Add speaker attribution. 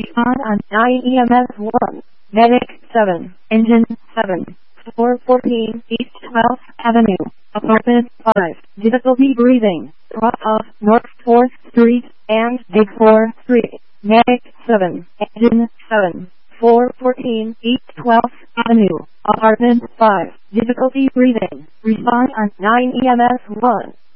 Speaker 1: Respond on 9 EMS 1. Medic 7. Engine 7. 414 East 12th Avenue. Apartment 5. Difficulty breathing. Drop off North 4th Street and Big 4 Street. Medic 7. Engine 7. 414 East 12th Avenue. Apartment 5. Difficulty breathing. Respond on 9 EMS 1.